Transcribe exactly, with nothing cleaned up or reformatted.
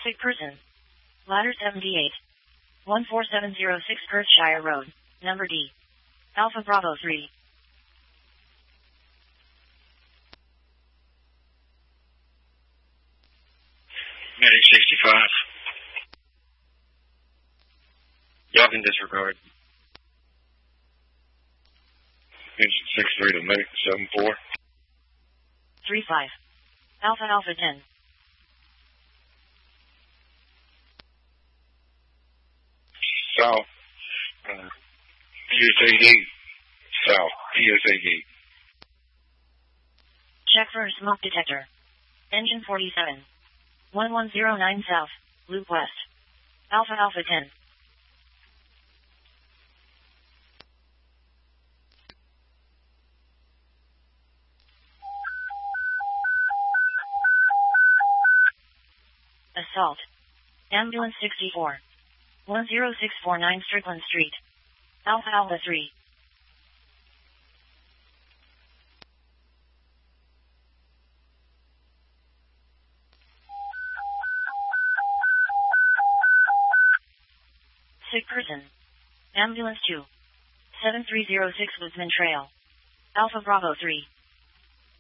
Sick person. Ladder seventy-eight. one four seven zero six Perthshire Road, number D. Alpha Bravo three. Medic sixty-five. Y'all can disregard. Engine six three to Medic seven four. three five. Alpha Alpha ten. South. Uh, P S A D. South. P S A D. Check for a smoke detector. Engine forty-seven. one one zero nine South, Loop West. Alpha Alpha ten. Assault. Ambulance sixty-four. one zero six four nine Strickland Street. Alpha Alpha three. Sick person. Ambulance two. seven three zero six Woodsman Trail. Alpha Bravo three.